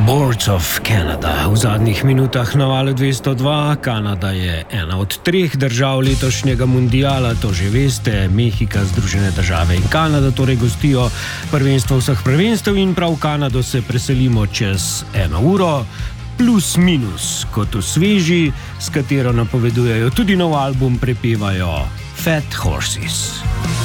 Boards of Canada. V zadnjih minutah na valu 202. Kanada je ena od 3 držav letošnjega mundiala, to že veste. Mehika, Združene države in Kanada torej gostijo prvenstvo vseh prvenstev in prav v Kanado se preselimo čez 1 uro. Plus minus, kot v sveži, s katero napovedujejo tudi nov album, prepevajo Fat Horses.